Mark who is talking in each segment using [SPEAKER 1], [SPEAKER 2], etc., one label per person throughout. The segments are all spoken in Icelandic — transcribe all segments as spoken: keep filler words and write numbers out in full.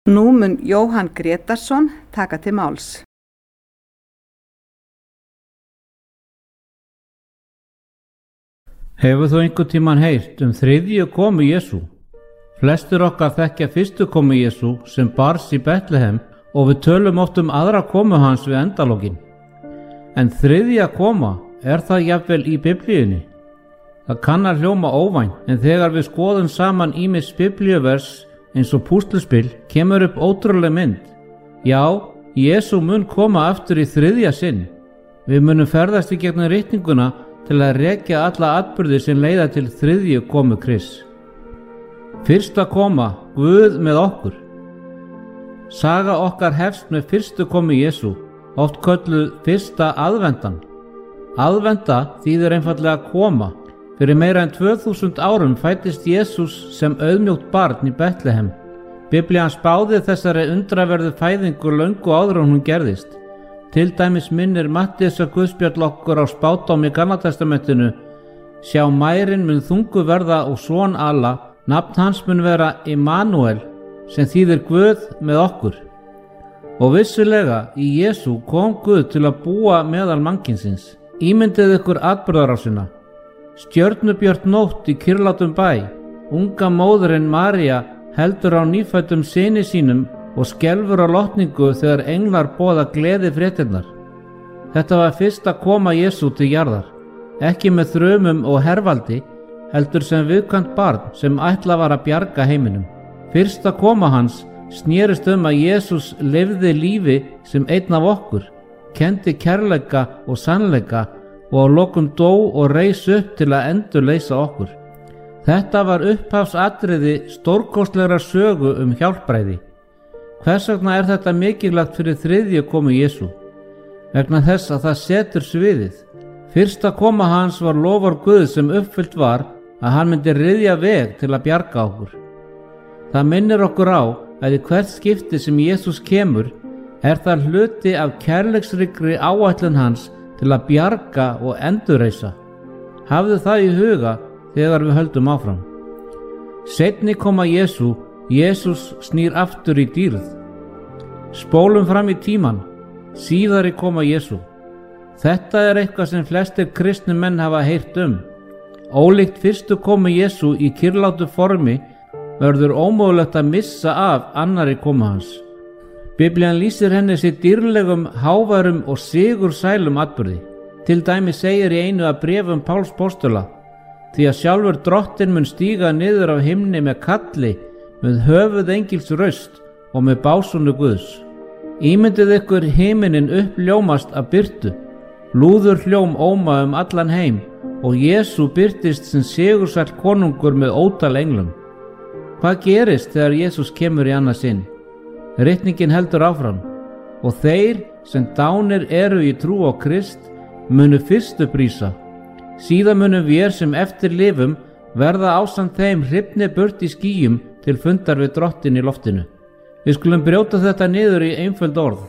[SPEAKER 1] Nú mun Jóhann Grétarsson taka til máls.
[SPEAKER 2] Hefur þú einhvern tímann heyrt um þriðju komu Jesú? Flestir okkar þekkja fyrstu komu Jesú sem barst í Betlehem og við tölum oft um aðra komu hans við endalokin. En þriðja koma, er það jafnvel í Biblíunni? Það kann að hljóma óvænt, en þegar við skoðum saman ýmis biblíuvers eins og púsluspil kemur upp ótrúleg mynd. Já, Jesú mun koma aftur í þriðja sinn. Við munum ferðast í gegnum ritninguna til að rekja alla atburði sem leiða til þriðju komu Krists. Fyrsta koma, Guð með okkur. Saga okkar hefst með fyrstu komu Jesú, oft kölluð fyrsta aðvendan. Aðvenda þýðir einfaldlega koma. Fyrir meira en tvö þúsund árum fæddist Jesús sem auðmjótt barn í Betlehem. Biblían spáði þessari undraverðu fæðingu löngu áður en hún gerðist. Til dæmis minnir Mattíasar guðspjall okkur á spádóm í Gamla testamentinu: Sjá, mærin mun þungu verða og son Alla, nafn hans mun vera Immanuel, sem þýðir Guð með okkur. Og vissulega, í Jesú kom Guð til að búa meðal mannkynsins. Ímyndið ykkur atburðarásina. Stjörnubjört nótt í kyrrlátum bæ. Unga móðirin María heldur á nýfæddum syni sínum og skelfur á lotningu þegar englar boða gleði fréttirnar. Þetta var fyrsta koma Jesú til jarðar, ekki með þrumum og hervaldi, heldur sem viðkvæmt barn sem ætla var að bjarga heiminum. Fyrsta koma hans snerist um að Jesús lifði lífi sem einn af okkur, kenndi kærleika og sannleika og á lokum dó og reis upp til að endurleysa okkur. Þetta var upphafsatriði stórkostlegrar sögu um hjálpræði. Hvers vegna er þetta mikilvægt fyrir þriðju komu Jesú? Vegna þess að það setur sviðið. Fyrsta koma hans var lofar Guð sem uppfyllt var að hann myndi ryðja veg til að bjarga okkur. Það minnir okkur á að í hvert skipti sem Jesús kemur er það hluti af kærleiksríkri áætlun hans til að bjarga og endurreisa. Hafðu það í huga þegar við höldum áfram. Seinni koma Jesú, Jesús snýr aftur í dýrð. Spólum fram í tíman, síðari koma Jesú. Þetta er eitthvað sem flestir kristni menn hafa heyrt um. Ólíkt fyrstu komu Jesú í kyrrlátu formi verður ómögulegt að missa af annari komu hans. Biblían lýsir henni sér dýrlegum, háværum og sigursælum atburði. Til dæmis segir í einu af bréfum Páls postula: Því að sjálfur drottinn mun stíga niður af himni með kalli, með höfuð engils raust og með básúnu Guðs. Ímyndið ykkur himinin uppljómast af birtu, lúður hljóm óma um allan heim og Jesú birtist sem sigursæll konungur með ótal englum. Hvað gerist þegar Jesús kemur í annað sinn? Ritningin heldur áfram: Og þeir sem dánir eru í trú á Krist munu fyrstu prísa. Síðan munum við sem eftir lifum verða ásamt þeim hrifni burt í skýjum til fundar við drottin í loftinu. Við skulum brjóta þetta niður í einföld orð.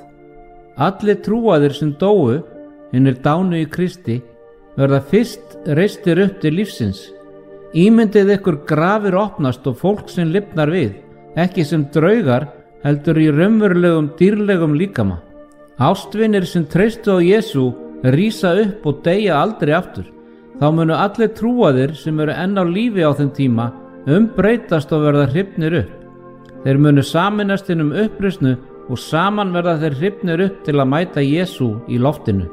[SPEAKER 2] Allir trúaðir sem dóu, hinnir dánu í Kristi, verða fyrst reistir upp til lífsins. Ímyndið ykkur grafir opnast og fólk sem lifnar við, ekki sem draugar, heldur í raunverulegum dýrlegum líkama. Ástvinir sem treystu á Jesú rísa upp og deyja aldrei aftur. Þá munu allir trúaðir sem eru enn á lífi á þeim tíma umbreytast og verða hrifnir upp. Þeir munu sameinast inn um uppreisnu og saman verða þeir hrifnir upp til að mæta Jesú í loftinu.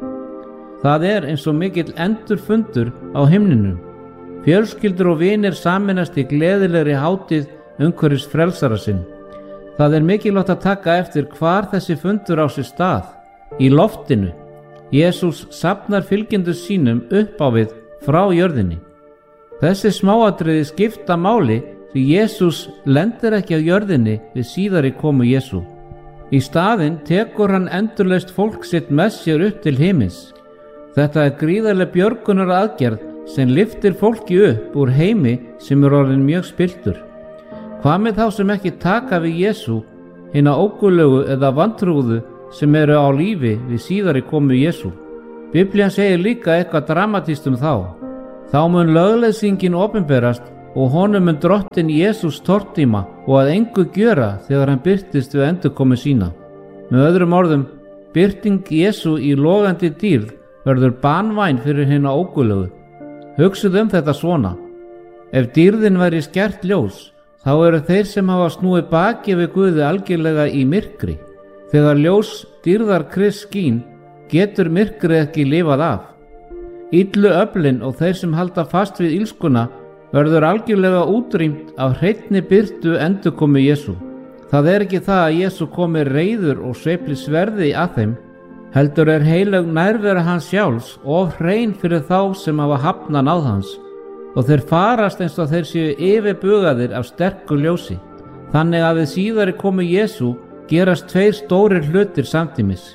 [SPEAKER 2] Það er eins og mikill endurfundur á himninum. Fjölskyldur og vinir sameinast í gleðilegri hátíð umhverfis frelsara sinn. Það er mikilvægt að taka eftir hvar þessi fundur á sér stað. Í loftinu. Jesús safnar fylgjendur sínum upp á við frá jörðinni. Þessi smáatriði skipta máli því Jesús lendir ekki á jörðinni við síðari komu Jesú. Í staðinn tekur hann endurlaust fólk sitt með sér upp til himins. Þetta er gríðarleg björgunar aðgerð sem lyftir fólki upp úr heimi sem er orðinn mjög spilltur. Hvað með þá sem ekki taka við Jesú, hina ógulögu eða vantrúðu sem eru á lífi við síðari komu Jesú? Biblían segir líka eitthvað dramatískt um þá. Þá mun lögleiðsingin opinberast og honum mun drottin Jesús tortíma og að engu gjöra þegar hann birtist við endurkomu sína. Með öðrum orðum, birting Jesú í logandi dýrð verður banvæn fyrir hina óguðlegu. Hugsið um þetta svona: ef dýrðin væri skært ljós, þá eru þeir sem hafa snúið baki við Guði algjörlega í myrkri. Þegar ljós dýrðar Krists skín, getur myrkrið ekki lifað af. Illu öflin og þeir sem halda fast við ilskuna verður algjörlega útrýmt af hreinni birtu endurkomu Jesú. Það er ekki það að Jesú komi reiður og sveifli sverði að þeim, heldur er heilög nærvera hans sjálfs of hrein fyrir þá sem hafa hafnað náð hans, og þeir farast eins og þeir séu yfirbugaðir af sterku ljósi. Þannig að við síðari komu Jesú gerast tveir stórir hlutir samtímis.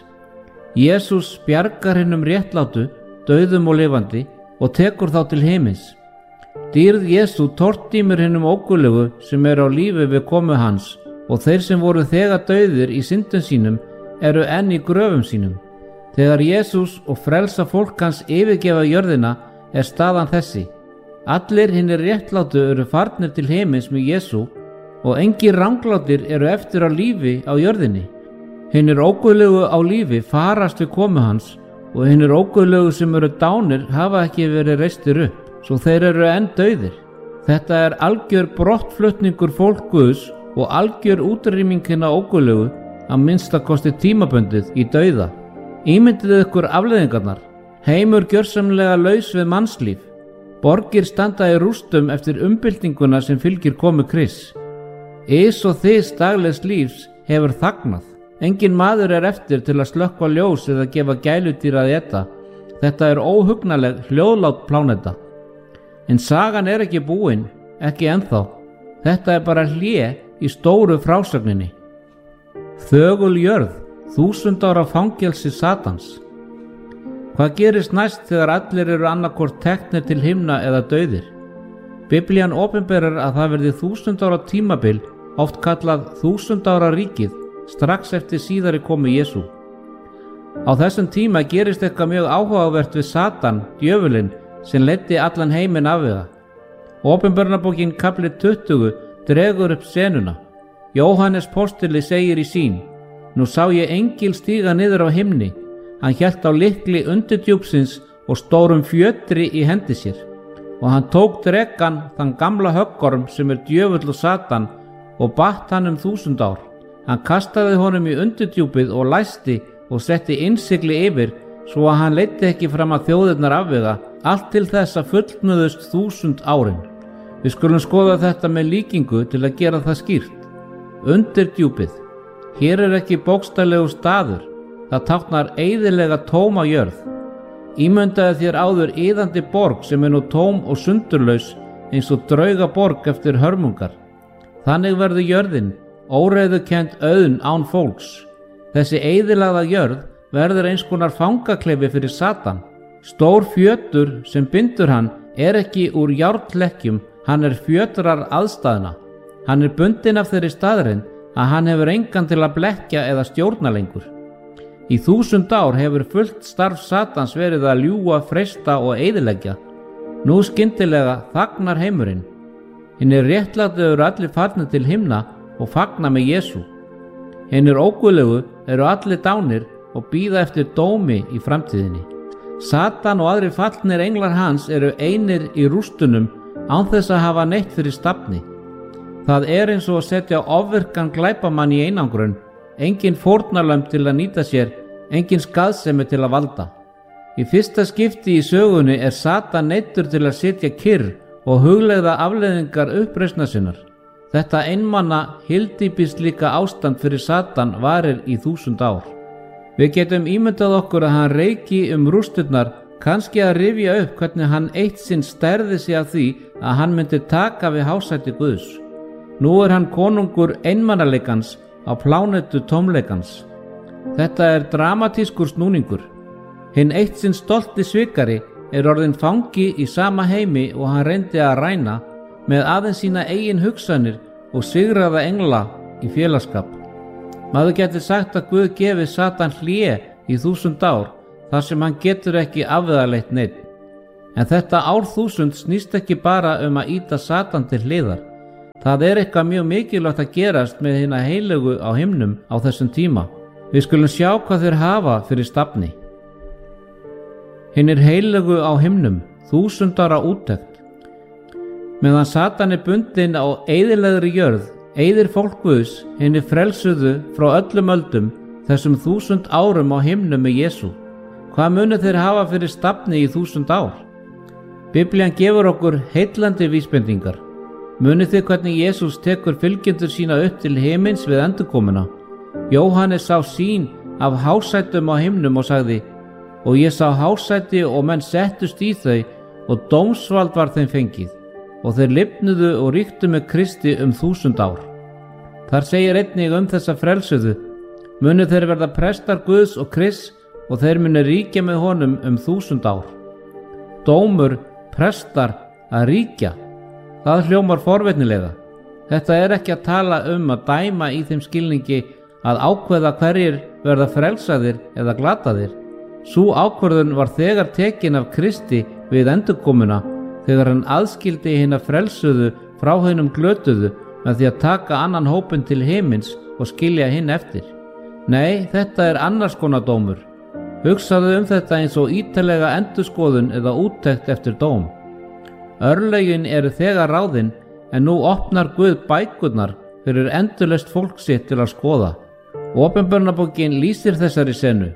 [SPEAKER 2] Jesús bjargar hinnum réttlátu, dauðum og lifandi, og tekur þá til himins. Dýrð Jesú tortímir hinnum óguðlegu sem eru á lífi við komu hans, og þeir sem voru þegar dauðir í syndum sínum eru enn í gröfum sínum. Þegar Jesús og frelsa fólk hans yfirgefa jörðina er staðan þessi: allir hinnir réttlátu eru farnir til himins með Jesú, og engir ranglátir eru eftir á lífi á jörðinni. Hinnir óguðlegu á lífi farast við komu hans, og hinnir óguðlegu sem eru dánir hafa ekki verið reistir upp, svo þeir eru enn dauðir. Þetta er algjör brottflutningur fólk Guðs og algjör útrýming hinna óguðlegu, að minnsta kosti tímabundið í dauða. Ímyndið ykkur afleiðingarnar: heimur gjörsamlega laus við mannslíf, borgir standa í rústum eftir umbyltinguna sem fylgir komu Krists. Ys og þys daglegs lífs hefur þagnað. Engin maður er eftir til að slökkva ljós eða gefa gæludýr að éta. Þetta er óhugnaleg, hljóðlát pláneta. En sagan er ekki búin, ekki ennþá. Þetta er bara hlé í stóru frásögninni. Þögul jörð, þúsund ára fangelsi Satans. Hvað gerist næst þegar allir eru annarkvort teknir til himna eða dauðir? Biblían opinberar að það verði þúsund ára tímabil, oft kallað þúsund ára ríkið, strax eftir síðari komu Jesú. Á þessum tíma gerist eitthvað mjög áhugavert við Satan, djöfulinn, sem leiddi allan heiminn af við það. Opinberunarbókin kafli tuttugu dregur upp senuna. Jóhannes postuli segir í sín: nú sá ég engil stíga niður á himni. Hann hélt á lykli undirdjúpsins og stórum fjötri í hendi sér. Og hann tók drekann, þann gamla höggorm sem er djöfull og Satan, og batt hann um þúsund ár. Hann kastaði honum í undirdjúpið og læsti og setti innsigli yfir, svo að hann leiddi ekki fram að þjóðirnar afvega, allt til þess að fullnuðust þúsund árin. Við skulum skoða þetta með líkingu til að gera það skýrt. Undirdjúpið. Hér er ekki bókstaflegu staður. Það táknar eyðilega tóma jörð. Ímyndaðu þér áður iðandi borg sem er nú tóm og sundurlaus, eins og drauga borg eftir hörmungar. Þannig verður jörðin, óreiðukennd auðn án fólks. Þessi eyðilagða jörð verður eins konar fangaklefi fyrir Satan. Stór fjötur sem bindur hann er ekki úr járnlekkjum, hann er fjötrar aðstæðna. Hann er bundinn af þeirri staðreind að hann hefur engan til að blekkja eða stjórna lengur. Í þúsund ár hefur fullt starf Satans verið að ljúga, freista og eyðileggja. Nú skyndilega þagnar heimurinn. Hinnir réttlátu eru allir farnir til himna og fagna með Jesú. Hinnir óguðlegu eru allir dánir og bíða eftir dómi í framtíðinni. Satan og aðrir fallnir englar hans eru einir í rústunum án þess að hafa neitt fyrir stafni. Það er eins og að setja ofvirkan glæpamann í einangrun, engin fórnarlömb til að nýta sér, engin skaðsemi til að valda. Í fyrsta skipti í sögunni er Satan neyddur til að sitja kyrr og hugleiða afleiðingar uppreisnar sinnar. Þetta einmanna hyldýpislíka ástand fyrir Satan varir í þúsund ár. Við getum ímyndað okkur að hann reiki um rústurnar, kannski að rifja upp hvernig hann eitt sinn stærði sig af því að hann myndi taka við hásæti Guðs. Nú er hann konungur einmannaleikans á plánetu tómleikans. Þetta er dramatískur snúningur. Hinn eitt sinn stolti svikari er orðinn fangi í sama heimi og hann reyndi að ræna með aðeins sína eigin hugsanir og sigraða engla í félagsskap. Maður getur sagt að Guð gefi Satan hlé í þúsund ár þar sem hann getur ekki afvegaleitt neitt. En þetta árþúsund snýst ekki bara um að ýta Satan til hliðar. Það er eitthvað mjög mikilvægt að gerast með hina heilögu á himnum á þessum tíma. Við skulum sjá hvað þeir hafa fyrir stafni. Hinir heilögu á himnum, þúsundara úttekt. Meðan Satan er bundinn á eyðilegri jörð, eyðir fólk Guðs hinir frelsuðu frá öllum öldum þessum þúsund árum á himnum með Jesú. Hvað munu þeir hafa fyrir stafni í þúsund ár? Biblían gefur okkur heillandi vísbendingar. Munið þið hvernig Jesús tekur fylgjendur sína upp til himins við endurkomuna. Jóhannes sá sýn af hásætum á himnum og sagði: og ég sá hásæti og menn settust í þau og dómsvald var þeim fengið og þeir lifnuðu og ríktu með Kristi um þúsund ár. Þar segir einnig um þessa frelsuðu: munu þeir verða prestar Guðs og Krists og þeir munu ríkja með honum um þúsund ár. Dómur, prestar, að ríkja. Það hljómar forvitnilega. Þetta er ekki að tala um að dæma í þeim skilningi að ákveða hverjir verða frelsaðir eða glataðir. Sú ákvörðun var þegar tekin af Kristi við endurkomuna þegar hann aðskildi hina frelsuðu frá hinum glötuðu með því að taka annan hópinn til himins og skilja hinn eftir. Nei, þetta er annars konar dómur. Hugsaðu um þetta eins og ítarlega endurskoðun eða úttekt eftir dóm. Örlögin eru þegar ráðin en nú opnar Guð bækurnar fyrir endurlaust fólk sitt til að skoða. Opinberunarbókin lýsir þessari senu.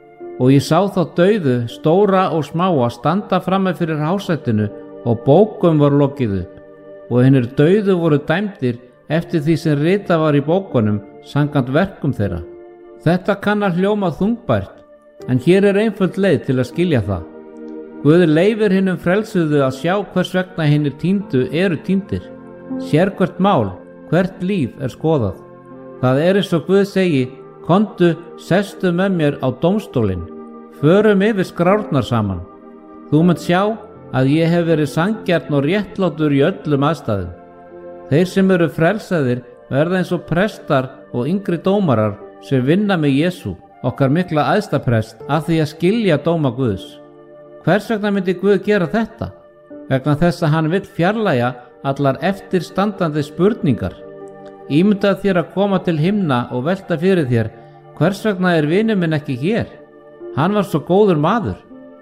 [SPEAKER 2] Og ég sá þá dauðu, stóra og smáa, standa frammi fyrir hásætinu og bókum var lokið upp. Og hinir dauðu voru dæmdir eftir því sem ritað var í bókunum samkvæmt verkum þeirra. Þetta kann að hljóma þungbært, en hér er einföld leið til að skilja það. Guð leyfir hinum frelsuðu að sjá hvers vegna hinir týndu eru týndir. Sér hvert mál, hvert líf er skoðað. Það er eins og Guð segi: komdu, sestu með mér á dómstólinn, förum yfir skrárnar saman. Þú munt sjá að ég hef verið sanngjarn og réttlátur í öllum aðstæðum. Þeir sem eru frelsaðir verða eins og prestar og yngri dómarar sem vinna með Jesú, okkar mikla æðstaprest, af því að skilja dóma Guðs. Hvers vegna myndi Guð gera þetta? Vegna þess að hann vill fjarlægja allar eftirstandandi spurningar. Ímyndað þér að koma til himna og velta fyrir þér: hvers vegna er vinur minn ekki hér? Hann var svo góður maður.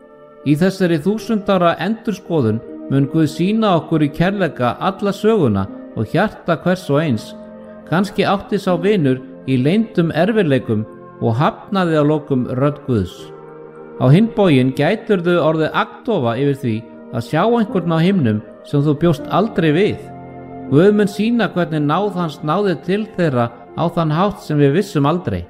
[SPEAKER 2] Í þessari þúsund ára endurskoðun mun Guð sýna okkur í kærleika alla söguna og hjarta hvers og eins. Kannski átti sá vinur í leyndum erfiðleikum og hafnaði að lokum rödd Guðs. Á hinn bóginn gætirðu orðið agndofa yfir því að sjá einhvern á himnum sem þú bjóst aldrei við. Guð mun sýna hvernig náð hans náði til þeirra á þann hátt sem við vissum aldrei.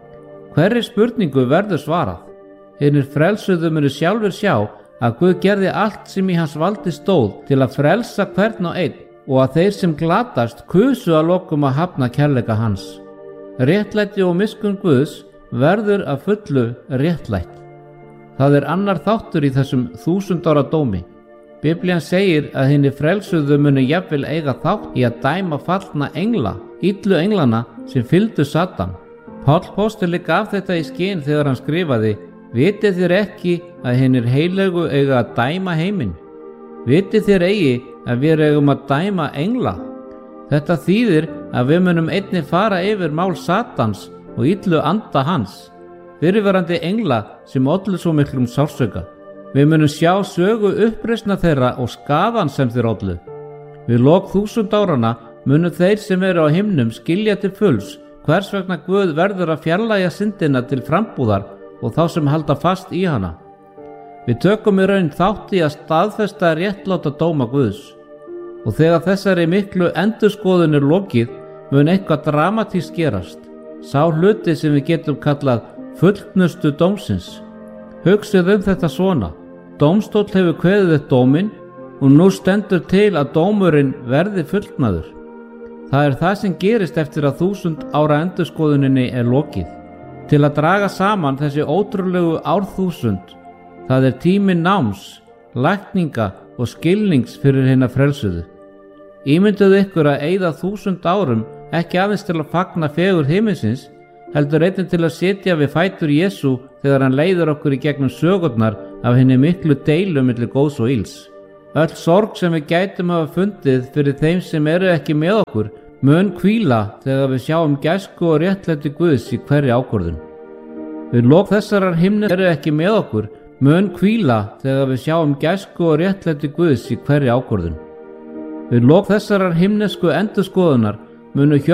[SPEAKER 2] Hverri spurningu verður svarað. Hinir frelsuðu munu sjálfur sjá að Guð gerði allt sem í hans valdi stóð til að frelsa hvern og einn og að þeir sem glatast kusu að lokum að hafna kærleika hans. Réttlæti og miskunn Guðs verður að fullu réttlætt. Það er annar þáttur í þessum þúsund ára dómi. Biblían segir að hinir frelsuðu munu jafnvel eiga þátt í að dæma fallna engla, illu englana sem fylgdu Satan. Páll postuli gaf þetta í skyn þegar hann skrifaði: vitið þér ekki að hinir heilögu eiga að dæma heiminn? Vitið þér eigi að við eigum að dæma engla? Þetta þýðir að við munum einnig fara yfir mál Satans og illu anda hans, fyrirverandi engla sem ollu svo miklum sársauka. Við munum sjá sögu uppreisna þeirra og skaðan sem þeir ollu. Við lok þúsund árana munum þeir sem eru á himnum skilja til fulls hvers vegna Guð verður að fjarlægja syndina til frambúðar og þá sem halda fast í hana. Við tökum í raun þátt í að staðfesta réttláta dóma Guðs. Og þegar þessari miklu endurskoðun er lokið mun eitthvað dramatískt gerast. Sá hluti sem við getum kallað fullnustu dómsins. Hugsið um þetta svona: dómstóll hefur kveðið upp dóminn og nú stendur til að dómurinn verði fullnaður. Það er það sem gerist eftir að þúsund ára endurskoðuninni er lokið. Til að draga saman þessi ótrúlegu árþúsund, það er tími náms, lækninga og skilnings fyrir hina frelsuðu. Ímynduðu ykkur að eyða þúsund árum ekki aðeins til að fagna fegurð himinsins, heldur einnig til að sitja við fætur Jesú þegar hann leiðir okkur í gegnum sögurnar af henni miklu deilu milli góðs og ills. Öll sorg sem við gætum hafa fundið fyrir þeim sem eru ekki með okkur mun hvíla þegar við sjáum gæsku og réttlæti Guðs í hverri ákvörðun. Við lok þessarar himnesku eru ekki með okkur mun hvíla þegar við sjáum gæsku og réttlæti Guðs í hverri ákvörðun. Við lok þessarar himnesku endurskoðunar munu hjörtu